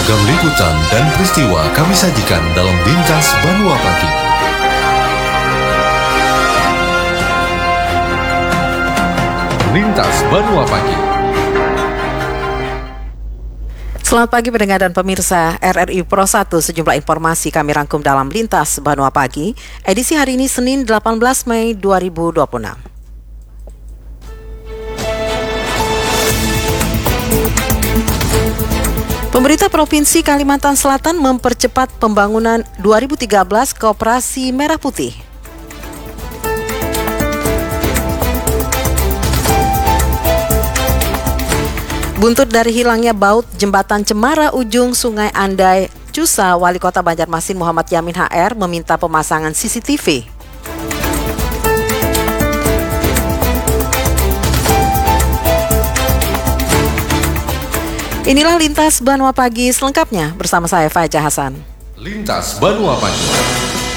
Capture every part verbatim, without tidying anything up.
Beragam liputan dan peristiwa kami sajikan dalam Lintas Banua Pagi. Lintas Banua Pagi. Selamat pagi pendengar dan pemirsa R R I Pro satu. Sejumlah informasi kami rangkum dalam Lintas Banua Pagi. Edisi hari ini Senin delapan belas Mei dua ribu dua puluh enam. Pemerintah Provinsi Kalimantan Selatan mempercepat pembangunan dua ribu tiga belas Koperasi Merah Putih. Buntut dari hilangnya baut jembatan Cemara ujung Sungai Andai, Cusa, Wali Kota Banjarmasin Muhammad Yamin H R meminta pemasangan C C T V. Inilah Lintas Banua Pagi selengkapnya bersama saya Fajar Hasan. Lintas Banua Pagi.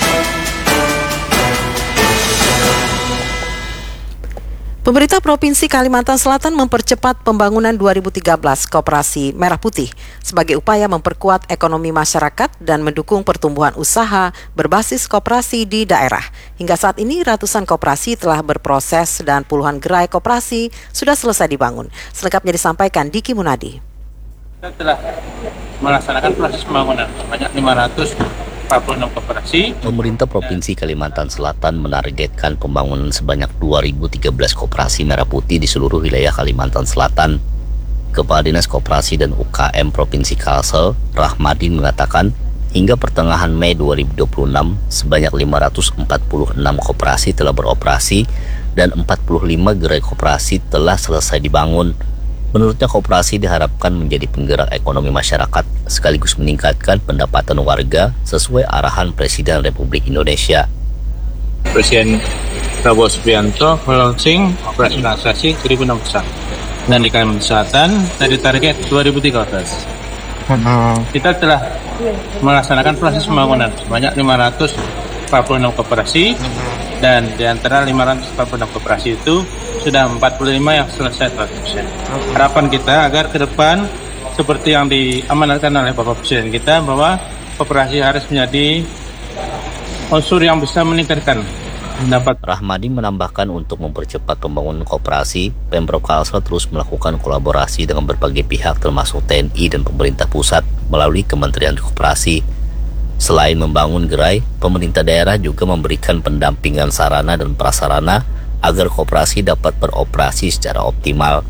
Pemerintah Provinsi Kalimantan Selatan mempercepat pembangunan dua ribu tiga belas Koperasi Merah Putih sebagai upaya memperkuat ekonomi masyarakat dan mendukung pertumbuhan usaha berbasis koperasi di daerah. Hingga saat ini ratusan koperasi telah berproses dan puluhan gerai koperasi sudah selesai dibangun. Selengkapnya disampaikan Diki Munadi. Kita telah melaksanakan proses pembangunan sebanyak lima ratus empat puluh enam koperasi. Pemerintah Provinsi Kalimantan Selatan menargetkan pembangunan sebanyak dua ribu tiga belas koperasi merah putih di seluruh wilayah Kalimantan Selatan. Kepala Dinas Koperasi dan U K M Provinsi Kalsel, Rahmadin, mengatakan hingga pertengahan Mei dua ribu dua puluh enam sebanyak lima ratus empat puluh enam koperasi telah beroperasi dan empat puluh lima gerai koperasi telah selesai dibangun. Menurutnya koperasi diharapkan menjadi penggerak ekonomi masyarakat sekaligus meningkatkan pendapatan warga sesuai arahan Presiden Republik Indonesia. Presiden Prabowo Subianto melaunching operasionalisasi dua ribu enam belas dan di Kalimantan Selatan dari target dua ribu tiga belas. Kita telah melaksanakan proses pembangunan sebanyak lima ratus empat puluh enam koperasi dan di antara lima ratus empat puluh enam koperasi itu sudah empat puluh lima yang selesai seratus persen. Harapan kita agar ke depan seperti yang diamanatkan oleh Bapak Presiden kita bahwa koperasi harus menjadi unsur yang bisa meningkatkan pendapat. Rahmadi menambahkan untuk mempercepat pembangunan koperasi, Pemprov Kalsel terus melakukan kolaborasi dengan berbagai pihak termasuk T N I dan pemerintah pusat melalui Kementerian Koperasi. Selain membangun gerai, pemerintah daerah juga memberikan pendampingan sarana dan prasarana agar koperasi dapat beroperasi secara optimal.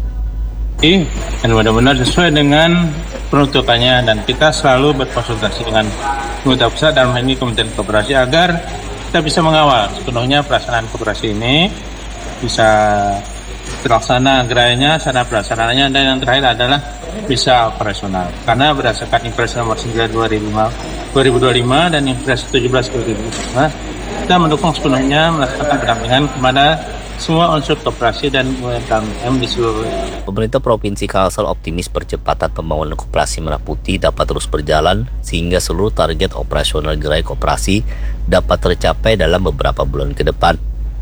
Dan benar-benar sesuai dengan peruntukannya, dan kita selalu berkonsultasi dengan pemerintah pusat dalam hal ini Kementerian Koperasi agar kita bisa mengawal sepenuhnya pelaksanaan koperasi ini bisa terlaksana gerainya, sarana prasarananya, dan yang terakhir adalah bisa operasional. Karena berdasarkan Impres nomor sembilan dua ribu dua puluh lima dan Impres tujuh belas dua ribu dua puluh lima, kita mendukung sepenuhnya melaksanakan pendampingan kepada semua unsur koperasi dan U M K M di seluruh. Pemerintah Provinsi Kalsel optimis percepatan pembangunan koperasi merah putih dapat terus berjalan sehingga seluruh target operasional gerai koperasi dapat tercapai dalam beberapa bulan ke depan.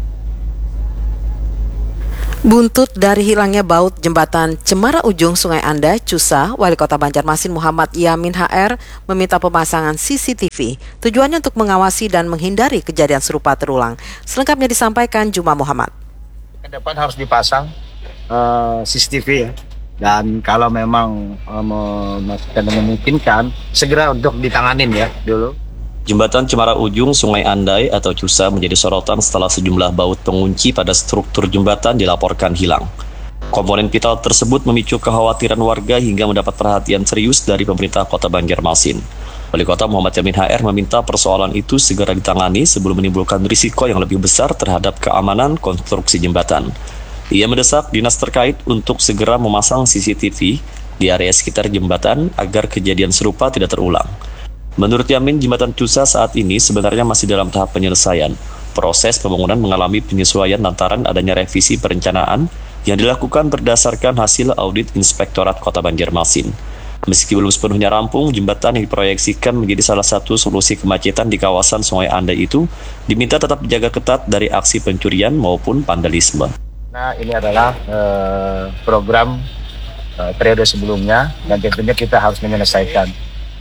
Buntut dari hilangnya baut jembatan Cemara ujung Sungai Andai, Cusa, Wali Kota Banjarmasin Muhammad Yamin H R meminta pemasangan C C T V. Tujuannya untuk mengawasi dan menghindari kejadian serupa terulang. Selengkapnya disampaikan Juma Muhammad. Ke depan harus dipasang uh, C C T V ya. Dan kalau memang uh, memungkinkan, segera untuk ditanganin ya dulu. Jembatan Cemara Ujung Sungai Andai atau Cusa menjadi sorotan setelah sejumlah baut pengunci pada struktur jembatan dilaporkan hilang. Komponen vital tersebut memicu kekhawatiran warga hingga mendapat perhatian serius dari pemerintah Kota Banjarmasin. Wali Kota Muhammad Yamin H R meminta persoalan itu segera ditangani sebelum menimbulkan risiko yang lebih besar terhadap keamanan konstruksi jembatan. Ia mendesak dinas terkait untuk segera memasang C C T V di area sekitar jembatan agar kejadian serupa tidak terulang. Menurut Yamin, jembatan Cusa saat ini sebenarnya masih dalam tahap penyelesaian. Proses pembangunan mengalami penyesuaian lantaran adanya revisi perencanaan yang dilakukan berdasarkan hasil audit Inspektorat Kota Banjarmasin. Meski belum sepenuhnya rampung, jembatan yang diproyeksikan menjadi salah satu solusi kemacetan di kawasan Sungai Andai itu diminta tetap dijaga ketat dari aksi pencurian maupun vandalisme. Nah, ini adalah uh, program uh, periode sebelumnya dan tentunya kita harus menyelesaikan.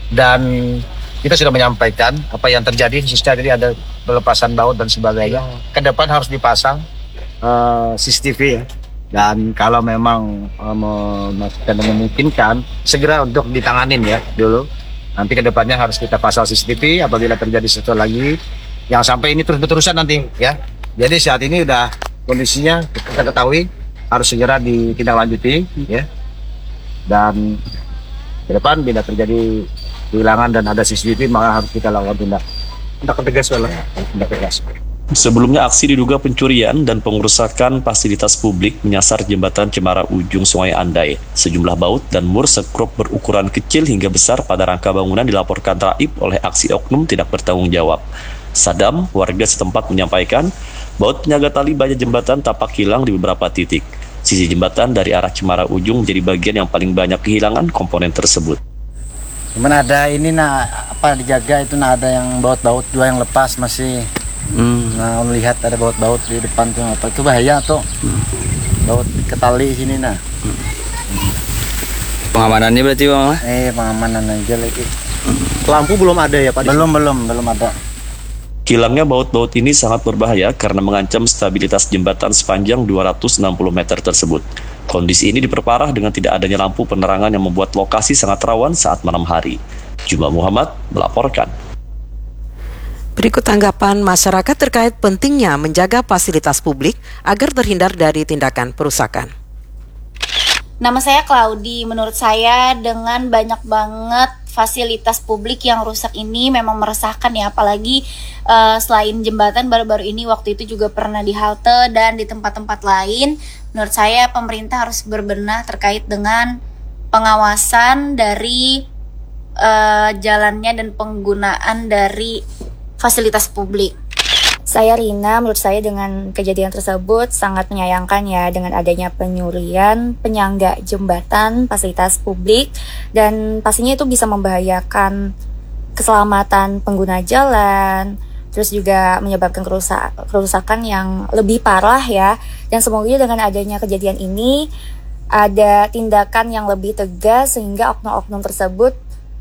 dan kita sudah menyampaikan apa yang terjadi, khususnya jadi ada pelepasan baut dan sebagainya. Ke depan harus dipasang uh, C C T V ya. Dan kalau memang uh, memungkinkan, segera untuk ditanganin ya dulu. Nanti ke depannya harus kita pasang C C T V apabila terjadi sesuatu lagi. Yang sampai ini terus-terusan nanti ya. Jadi saat ini udah kondisinya kita ketahui harus segera ditindaklanjuti ya. Dan ke depan bila terjadi kehilangan dan ada C C T V maka harus kita lakukan tindak tindak tegas lah, tindak tegas. Sebelumnya aksi diduga pencurian dan pengerusakan fasilitas publik menyasar jembatan Cemara Ujung Sungai Andai. Sejumlah baut dan mur sekrup berukuran kecil hingga besar pada rangka bangunan dilaporkan raib oleh aksi oknum tidak bertanggung jawab. Sadam, warga setempat menyampaikan, baut penyaga tali baja jembatan tampak hilang di beberapa titik. Sisi jembatan dari arah Cemara Ujung menjadi bagian yang paling banyak kehilangan komponen tersebut. Cuman ada ini nah apa dijaga itu nah ada yang baut-baut dua yang lepas masih. Hmm. Nah, lihat ada baut-baut di depan tuh apa itu bahaya tuh. Hmm. Baut ke tali sini nah. Hmm. Pengamanannya berarti Bang? Eh, pengamanan aja lagi. Lampu belum ada ya Pak? Belum, belum, belum ada. Hilangnya baut-baut ini sangat berbahaya karena mengancam stabilitas jembatan sepanjang dua ratus enam puluh meter tersebut. Kondisi ini diperparah dengan tidak adanya lampu penerangan yang membuat lokasi sangat rawan saat malam hari. Juma Muhammad melaporkan. Berikut tanggapan masyarakat terkait pentingnya menjaga fasilitas publik agar terhindar dari tindakan perusakan. Nama saya Claudi. Menurut saya dengan banyak banget fasilitas publik yang rusak ini memang meresahkan ya, apalagi uh, selain jembatan baru-baru ini waktu itu juga pernah di halte dan di tempat-tempat lain. Menurut saya pemerintah harus berbenah terkait dengan pengawasan dari uh, jalannya dan penggunaan dari fasilitas publik. Saya Rina, menurut saya dengan kejadian tersebut sangat menyayangkan ya dengan adanya penyurian, penyangga jembatan, fasilitas publik, dan pastinya itu bisa membahayakan keselamatan pengguna jalan, terus juga menyebabkan kerusak, kerusakan yang lebih parah ya. Dan semoga dengan adanya kejadian ini ada tindakan yang lebih tegas sehingga oknum-oknum tersebut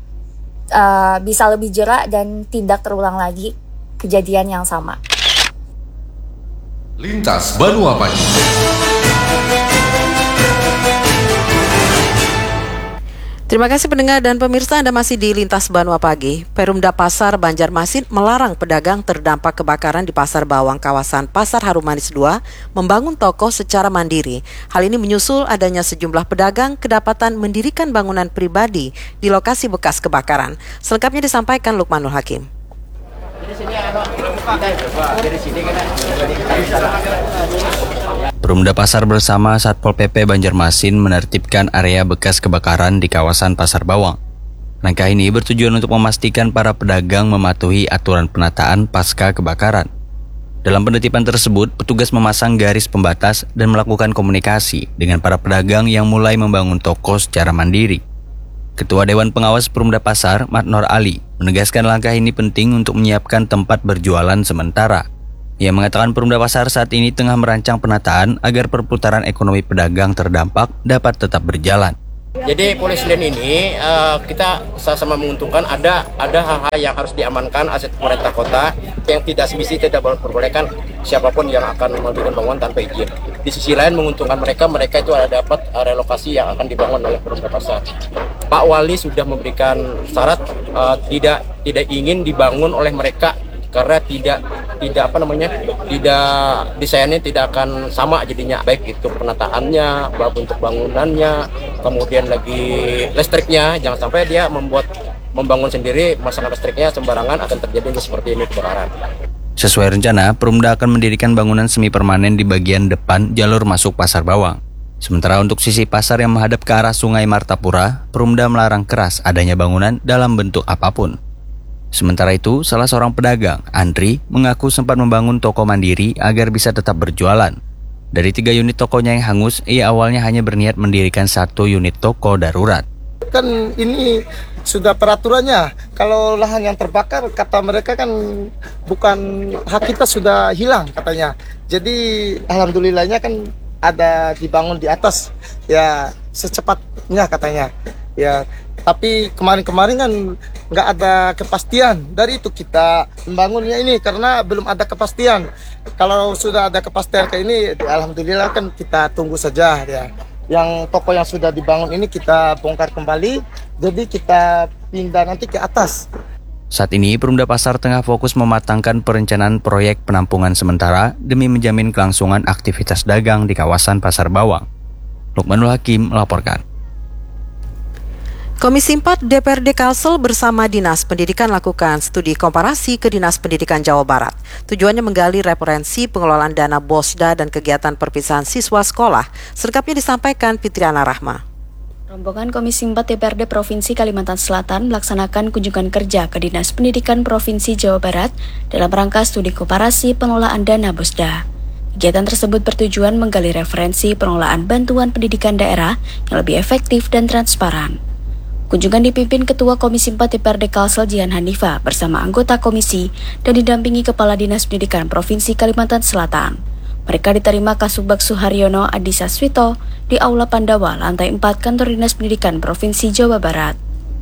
Uh, bisa lebih jerak dan tidak terulang lagi kejadian yang sama. Lintas Banua Pagi. Terima kasih pendengar dan pemirsa, Anda masih di Lintas Banua Pagi. Perumda Pasar Banjarmasin melarang pedagang terdampak kebakaran di Pasar Bawang kawasan Pasar Harum Manis dua membangun toko secara mandiri. Hal ini menyusul adanya sejumlah pedagang kedapatan mendirikan bangunan pribadi di lokasi bekas kebakaran. Selengkapnya disampaikan Lukmanul Hakim. Perumda Pasar bersama Satpol P P Banjarmasin menertibkan area bekas kebakaran di kawasan Pasar Bawang. Langkah ini bertujuan untuk memastikan para pedagang mematuhi aturan penataan pasca kebakaran. Dalam penertiban tersebut, petugas memasang garis pembatas dan melakukan komunikasi dengan para pedagang yang mulai membangun toko secara mandiri. Ketua Dewan Pengawas Perumda Pasar, Matnor Ali, menegaskan langkah ini penting untuk menyiapkan tempat berjualan sementara. Ia mengatakan Perumda Pasar saat ini tengah merancang penataan agar perputaran ekonomi pedagang terdampak dapat tetap berjalan. Jadi Polis Lain ini uh, kita sama-sama menguntungkan ada ada hal-hal yang harus diamankan aset pemerintah kota yang tidak semestinya tidak diperbolehkan siapapun yang akan mendirikan bangunan tanpa izin. Di sisi lain menguntungkan mereka, mereka itu ada dapat relokasi yang akan dibangun oleh Perumda Pasar. Pak Wali sudah memberikan syarat uh, tidak tidak ingin dibangun oleh mereka karena tidak tidak apa namanya tidak desainnya tidak akan sama jadinya, baik itu penataannya, baik untuk bangunannya, kemudian lagi listriknya, jangan sampai dia membuat membangun sendiri masalah listriknya sembarangan akan terjadi seperti ini kebakaran. Sesuai rencana, Perumda akan mendirikan bangunan semi permanen di bagian depan jalur masuk Pasar Bawang. Sementara untuk sisi pasar yang menghadap ke arah Sungai Martapura, Perumda melarang keras adanya bangunan dalam bentuk apapun. Sementara itu, salah seorang pedagang, Andri, mengaku sempat membangun toko mandiri agar bisa tetap berjualan. Dari tiga unit tokonya yang hangus, ia awalnya hanya berniat mendirikan satu unit toko darurat. Kan ini sudah peraturannya, kalau lahan yang terbakar, kata mereka kan bukan hak kita sudah hilang katanya. Jadi alhamdulillahnya kan ada dibangun di atas, ya secepatnya katanya. Ya Tapi kemarin-kemarin kan nggak ada kepastian. Dari itu kita membangunnya ini karena belum ada kepastian. Kalau sudah ada kepastian kayak ini, alhamdulillah kan kita tunggu saja ya. Yang toko yang sudah dibangun ini kita bongkar kembali, jadi kita pindah nanti ke atas. Saat ini, Perumda Pasar tengah fokus mematangkan perencanaan proyek penampungan sementara demi menjamin kelangsungan aktivitas dagang di kawasan Pasar Bawang. Lukmanul Hakim melaporkan. Komisi empat D P R D Kalsel bersama Dinas Pendidikan lakukan studi komparasi ke Dinas Pendidikan Jawa Barat. Tujuannya menggali referensi pengelolaan dana BOSDA dan kegiatan perpisahan siswa sekolah. Selengkapnya disampaikan Fitriana Rahma. Rombongan Komisi empat D P R D Provinsi Kalimantan Selatan melaksanakan kunjungan kerja ke Dinas Pendidikan Provinsi Jawa Barat dalam rangka studi komparasi pengelolaan dana BOSDA. Kegiatan tersebut bertujuan menggali referensi pengelolaan bantuan pendidikan daerah yang lebih efektif dan transparan. Kunjungan dipimpin Ketua Komisi empat D P R D Kalsel Jihan Hanifa bersama anggota komisi dan didampingi Kepala Dinas Pendidikan Provinsi Kalimantan Selatan. Mereka diterima Kasubag Suharyono Adi Saswito di Aula Pandawa, lantai empat Kantor Dinas Pendidikan Provinsi Jawa Barat.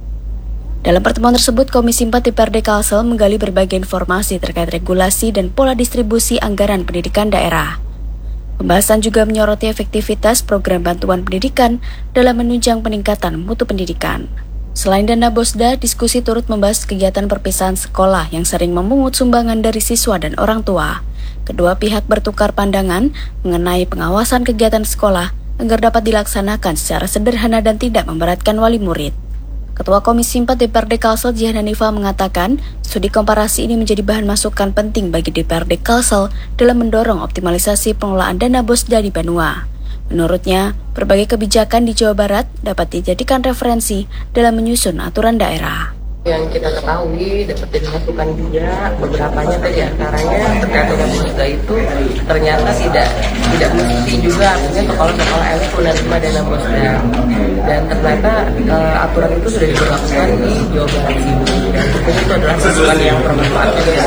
Dalam pertemuan tersebut, Komisi empat D P R D Kalsel menggali berbagai informasi terkait regulasi dan pola distribusi anggaran pendidikan daerah. Pembahasan juga menyoroti efektivitas program bantuan pendidikan dalam menunjang peningkatan mutu pendidikan. Selain dana BOSDA, diskusi turut membahas kegiatan perpisahan sekolah yang sering memungut sumbangan dari siswa dan orang tua. Kedua pihak bertukar pandangan mengenai pengawasan kegiatan sekolah agar dapat dilaksanakan secara sederhana dan tidak memberatkan wali murid. Ketua Komisi empat D P R D Kalsel Jihan Hanifa mengatakan, studi komparasi ini menjadi bahan masukan penting bagi D P R D Kalsel dalam mendorong optimalisasi pengelolaan dana BOSDA di Banua. Menurutnya, berbagai kebijakan di Jawa Barat dapat dijadikan referensi dalam menyusun aturan daerah. Yang kita ketahui dapat dimasukkan juga beberapanya tadi antaranya terkait dengan BOSDA itu ternyata tidak tidak mesti juga artinya sekolah-sekolah elit menerima dana BOSDA, dan ternyata uh, aturan itu sudah diberlakukan di Jawa Barat ini, dan itu adalah masukan yang bermanfaat juga.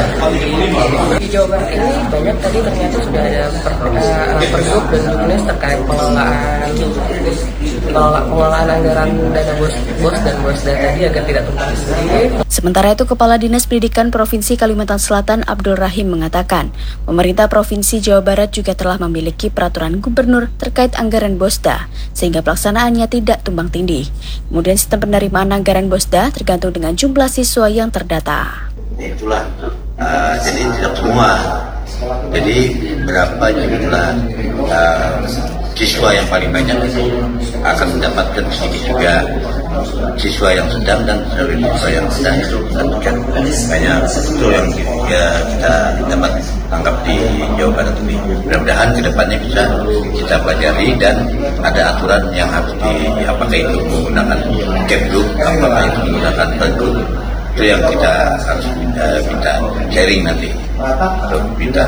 Di Jawa Barat ini banyak tadi ternyata sudah ada per, uh, pergub dan jurnis terkait pengelolaan pengelolaan, pengelolaan anggaran dana BOS, BOS dan BOSDA tadi agar tidak tumpang tindih. Sementara itu, Kepala Dinas Pendidikan Provinsi Kalimantan Selatan Abdul Rahim mengatakan, pemerintah Provinsi Jawa Barat juga telah memiliki peraturan gubernur terkait anggaran BOSDA, sehingga pelaksanaannya tidak tumbang tindih. Kemudian sistem penerimaan anggaran BOSDA tergantung dengan jumlah siswa yang terdata. Itulah, uh, jadi tidak semua. Jadi berapa jumlah uh, siswa yang paling banyak itu akan mendapatkan sedikit juga siswa yang sedang dan siswa yang sedang itu mendapatkan banyak. Itu yang juga kita dapat tangkap di Jawa Barat ini. Mudah-mudahan kedepannya bisa kita pelajari dan ada aturan yang harus di apakah itu menggunakan Kepduk, apakah itu menggunakan Pergub. Itu yang kita harus minta, minta sharing nanti untuk minta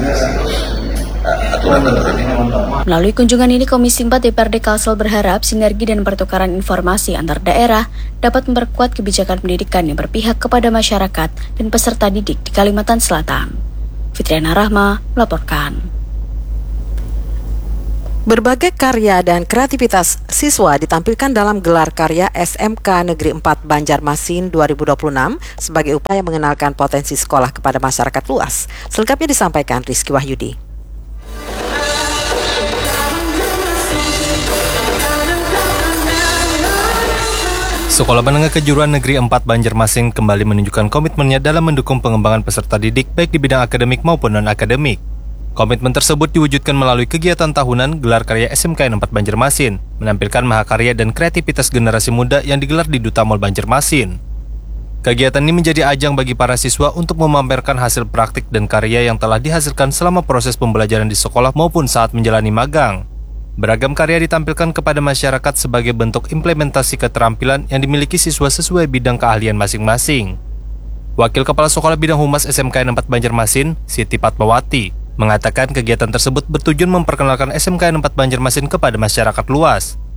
aturan-aturan ini. Melalui kunjungan ini, Komisi empat D P R D Kalsel berharap sinergi dan pertukaran informasi antar daerah dapat memperkuat kebijakan pendidikan yang berpihak kepada masyarakat dan peserta didik di Kalimantan Selatan. Fitriana Rahma melaporkan. Berbagai karya dan kreativitas siswa ditampilkan dalam gelar karya S M K Negeri empat Banjarmasin dua ribu dua puluh enam sebagai upaya mengenalkan potensi sekolah kepada masyarakat luas. Selengkapnya disampaikan Rizky Wahyudi. Sekolah Menengah Kejuruan Negeri empat Banjarmasin kembali menunjukkan komitmennya dalam mendukung pengembangan peserta didik baik di bidang akademik maupun non-akademik. Komitmen tersebut diwujudkan melalui kegiatan tahunan gelar karya S M K N empat Banjarmasin, menampilkan mahakarya dan kreativitas generasi muda yang digelar di Duta Mall Banjarmasin. Kegiatan ini menjadi ajang bagi para siswa untuk memamerkan hasil praktik dan karya yang telah dihasilkan selama proses pembelajaran di sekolah maupun saat menjalani magang. Beragam karya ditampilkan kepada masyarakat sebagai bentuk implementasi keterampilan yang dimiliki siswa sesuai bidang keahlian masing-masing. Wakil Kepala Sekolah Bidang Humas S M K N empat Banjarmasin, Siti Patmawati, mengatakan kegiatan tersebut bertujuan memperkenalkan S M K N empat Banjarmasin kepada masyarakat luas.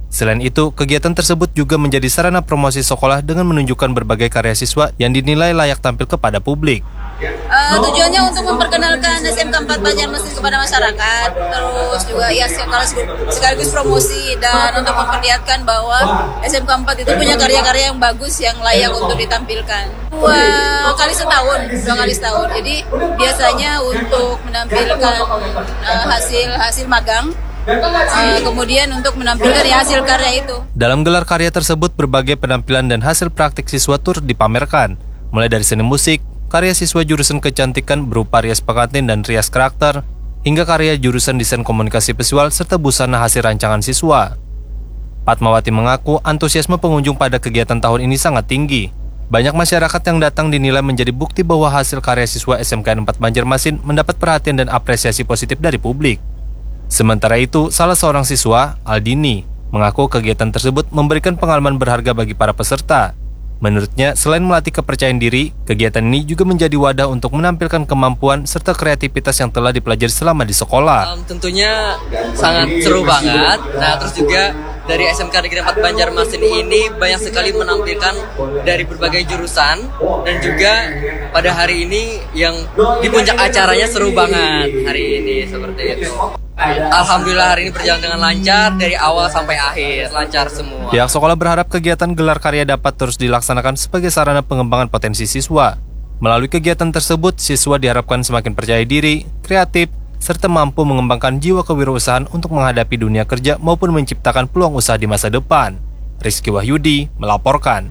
Selain itu, kegiatan tersebut juga menjadi sarana promosi sekolah dengan menunjukkan berbagai karya siswa yang dinilai layak tampil kepada publik. Uh, tujuannya untuk memperkenalkan S M K empat Banjarmasin kepada masyarakat, terus juga ya sekaligus promosi dan untuk memperlihatkan bahwa S M K empat itu punya karya-karya yang bagus yang layak untuk ditampilkan. Dua kali setahun, dua kali setahun. Jadi biasanya untuk menampilkan uh, hasil hasil magang. Uh, kemudian untuk menampilkan ya hasil karya itu. Dalam gelar karya tersebut, berbagai penampilan dan hasil praktik siswa turut dipamerkan, mulai dari seni musik, karya siswa jurusan kecantikan berupa rias pengantin dan rias karakter, hingga karya jurusan desain komunikasi visual serta busana hasil rancangan siswa. Fatmawati mengaku antusiasme pengunjung pada kegiatan tahun ini sangat tinggi. Banyak masyarakat yang datang dinilai menjadi bukti bahwa hasil karya siswa S M K N empat Banjarmasin mendapat perhatian dan apresiasi positif dari publik. Sementara itu, salah seorang siswa, Aldini, mengaku kegiatan tersebut memberikan pengalaman berharga bagi para peserta. Menurutnya, selain melatih kepercayaan diri, kegiatan ini juga menjadi wadah untuk menampilkan kemampuan serta kreativitas yang telah dipelajari selama di sekolah. Um, tentunya sangat seru banget. Nah, terus juga dari S M K Negeri empat Banjarmasin ini banyak sekali menampilkan dari berbagai jurusan, dan juga pada hari ini yang di puncak acaranya seru banget hari ini seperti itu. Alhamdulillah hari ini berjalan dengan lancar dari awal sampai akhir, lancar semua. Pihak sekolah berharap kegiatan gelar karya dapat terus dilaksanakan sebagai sarana pengembangan potensi siswa. Melalui kegiatan tersebut, siswa diharapkan semakin percaya diri, kreatif, serta mampu mengembangkan jiwa kewirausahaan untuk menghadapi dunia kerja maupun menciptakan peluang usaha di masa depan. Rizky Wahyudi melaporkan.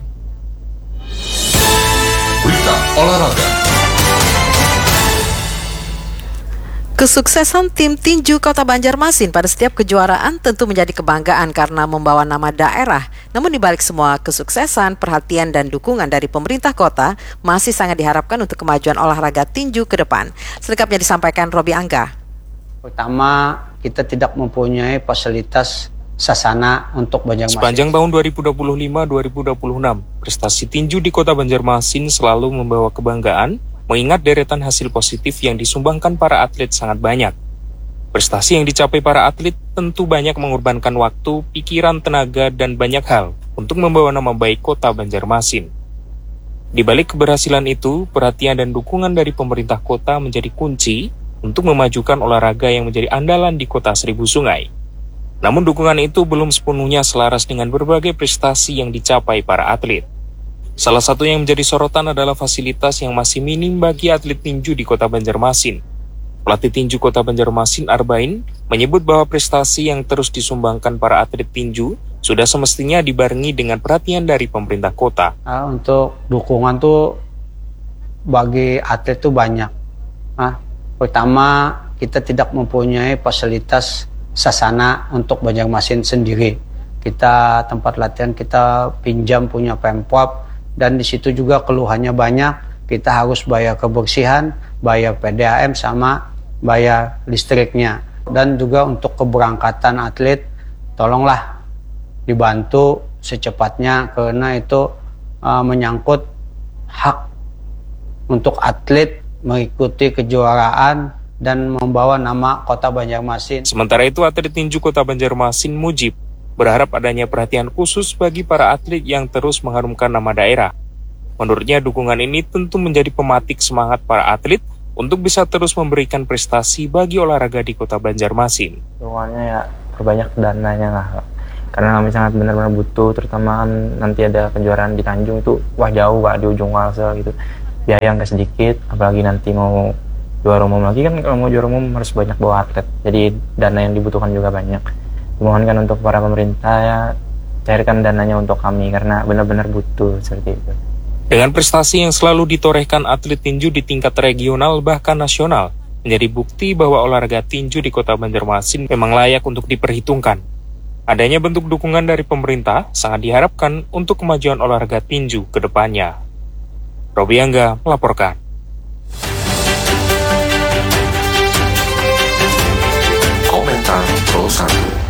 Berita olahraga. Kesuksesan tim tinju Kota Banjarmasin pada setiap kejuaraan tentu menjadi kebanggaan karena membawa nama daerah. Namun di balik semua kesuksesan, perhatian dan dukungan dari pemerintah kota masih sangat diharapkan untuk kemajuan olahraga tinju ke depan. Selengkapnya disampaikan Robi Angga. Pertama, kita tidak mempunyai fasilitas sasana untuk Banjarmasin. Sepanjang tahun dua ribu dua puluh lima dua ribu dua puluh enam, prestasi tinju di Kota Banjarmasin selalu membawa kebanggaan, mengingat deretan hasil positif yang disumbangkan para atlet sangat banyak. Prestasi yang dicapai para atlet tentu banyak mengorbankan waktu, pikiran, tenaga, dan banyak hal untuk membawa nama baik Kota Banjarmasin. Di balik keberhasilan itu, perhatian dan dukungan dari pemerintah kota menjadi kunci untuk memajukan olahraga yang menjadi andalan di Kota Seribu Sungai. Namun dukungan itu belum sepenuhnya selaras dengan berbagai prestasi yang dicapai para atlet. Salah satu yang menjadi sorotan adalah fasilitas yang masih minim bagi atlet tinju di Kota Banjarmasin. Pelatih tinju Kota Banjarmasin Arbain menyebut bahwa prestasi yang terus disumbangkan para atlet tinju sudah semestinya dibarengi dengan perhatian dari pemerintah kota. Nah, untuk dukungan tuh bagi atlet tuh banyak. Nah, pertama, kita tidak mempunyai fasilitas sasana untuk Banjarmasin sendiri. Kita tempat latihan kita pinjam punya Pemprov. Dan di situ juga keluhannya banyak, kita harus bayar kebersihan, bayar P D A M sama bayar listriknya. Dan juga untuk keberangkatan atlet, tolonglah dibantu secepatnya karena itu uh, menyangkut hak untuk atlet mengikuti kejuaraan dan membawa nama Kota Banjarmasin. Sementara itu, atlet tinju Kota Banjarmasin Mujib berharap adanya perhatian khusus bagi para atlet yang terus mengharumkan nama daerah. Menurutnya, dukungan ini tentu menjadi pematik semangat para atlet untuk bisa terus memberikan prestasi bagi olahraga di Kota Banjarmasin. Dukungannya ya perbanyak dananya lah, karena kami sangat benar-benar butuh, terutama kan nanti ada kejuaraan di Tanjung itu, wah jauh Pak, di ujung Kalsel gitu. Biaya nggak sedikit, apalagi nanti mau juara umum lagi kan, kalau mau juara umum harus banyak bawa atlet, jadi dana yang dibutuhkan juga banyak. Mohonkan untuk para pemerintah ya, cairkan dananya untuk kami karena benar-benar butuh seperti itu. Dengan prestasi yang selalu ditorehkan atlet tinju di tingkat regional bahkan nasional, menjadi bukti bahwa olahraga tinju di Kota Banjarmasin memang layak untuk diperhitungkan. Adanya bentuk dukungan dari pemerintah sangat diharapkan untuk kemajuan olahraga tinju ke depannya. Robi Angga melaporkan. Komentar Pro satu.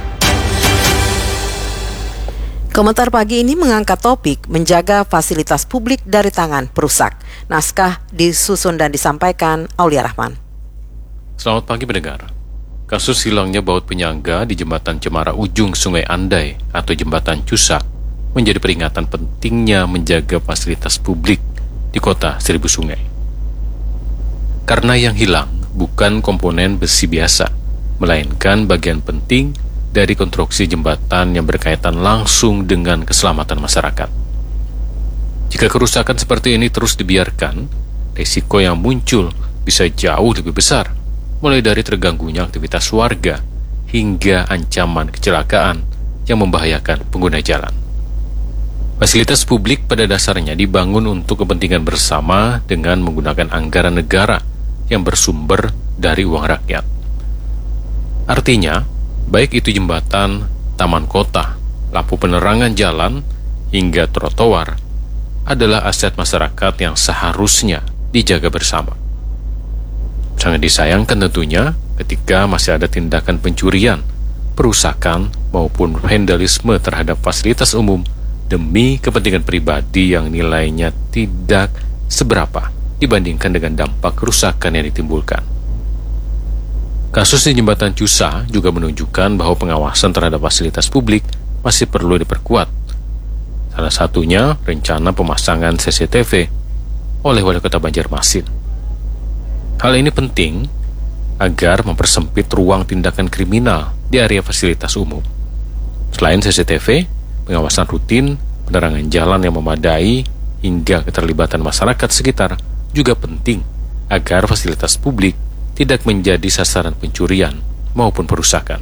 Komentar pagi ini mengangkat topik menjaga fasilitas publik dari tangan perusak. Naskah disusun dan disampaikan Aulia Rahman. Selamat pagi pendengar. kasus hilangnya baut penyangga di jembatan Cemara Ujung Sungai Andai atau jembatan Cusa menjadi peringatan pentingnya menjaga fasilitas publik di kota Seribu Sungai. Karena yang hilang bukan komponen besi biasa, melainkan bagian penting dari konstruksi jembatan yang berkaitan langsung dengan keselamatan masyarakat. Jika kerusakan seperti ini terus dibiarkan, risiko yang muncul bisa jauh lebih besar, mulai dari terganggunya aktivitas warga hingga ancaman kecelakaan yang membahayakan pengguna jalan. Fasilitas publik pada dasarnya dibangun untuk kepentingan bersama dengan menggunakan anggaran negara yang bersumber dari uang rakyat. Artinya, baik itu jembatan, taman kota, lampu penerangan jalan, hingga trotoar, adalah aset masyarakat yang seharusnya dijaga bersama. Sangat disayangkan tentunya ketika masih ada tindakan pencurian, perusakan, maupun vandalisme terhadap fasilitas umum demi kepentingan pribadi yang nilainya tidak seberapa dibandingkan dengan dampak kerusakan yang ditimbulkan. Kasus di jembatan Cusa juga menunjukkan bahwa pengawasan terhadap fasilitas publik masih perlu diperkuat. Salah satunya rencana pemasangan C C T V oleh Wali Kota Banjarmasin. Hal ini penting agar mempersempit ruang tindakan kriminal di area fasilitas umum. Selain C C T V, pengawasan rutin, penerangan jalan yang memadai, hingga keterlibatan masyarakat sekitar juga penting agar fasilitas publik tidak menjadi sasaran pencurian maupun perusakan.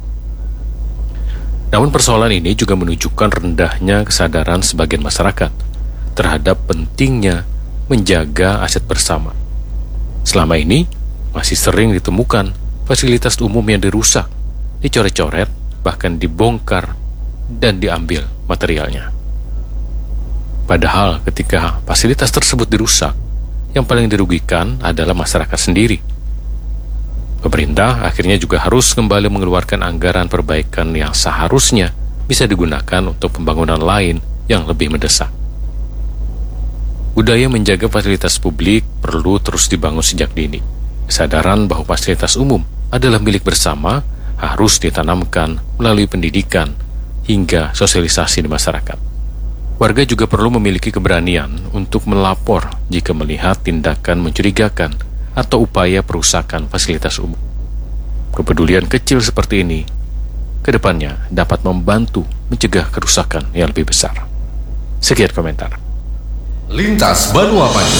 Namun persoalan ini juga menunjukkan rendahnya kesadaran sebagian masyarakat terhadap pentingnya menjaga aset bersama. Selama ini, masih sering ditemukan fasilitas umum yang dirusak, dicoret-coret, bahkan dibongkar dan diambil materialnya. Padahal ketika fasilitas tersebut dirusak, yang paling dirugikan adalah masyarakat sendiri. Pemerintah akhirnya juga harus kembali mengeluarkan anggaran perbaikan yang seharusnya bisa digunakan untuk pembangunan lain yang lebih mendesak. Budaya menjaga fasilitas publik perlu terus dibangun sejak dini. Kesadaran bahwa fasilitas umum adalah milik bersama harus ditanamkan melalui pendidikan hingga sosialisasi di masyarakat. Warga juga perlu memiliki keberanian untuk melapor jika melihat tindakan mencurigakan atau upaya perusakan fasilitas umum. Kepedulian kecil seperti ini kedepannya dapat membantu mencegah kerusakan yang lebih besar. Sekian komentar. Lintas Banua Pagi.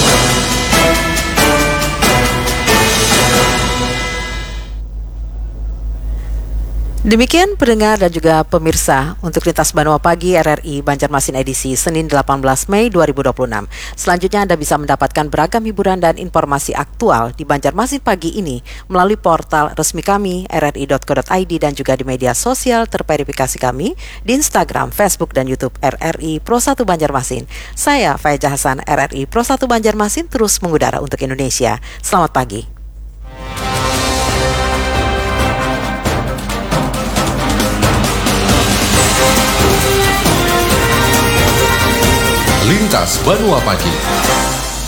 Demikian pendengar dan juga pemirsa untuk Lintas Banua Pagi R R I Banjarmasin edisi Senin delapan belas Mei dua ribu dua puluh enam. Selanjutnya Anda bisa mendapatkan beragam hiburan dan informasi aktual di Banjarmasin pagi ini melalui portal resmi kami r r i dot co dot i d dan juga di media sosial terverifikasi kami di Instagram, Facebook, dan YouTube R R I Pro satu Banjarmasin. Saya Faiza Hasan R R I Pro satu Banjarmasin terus mengudara untuk Indonesia. Selamat pagi. Lintas Banua Pagi.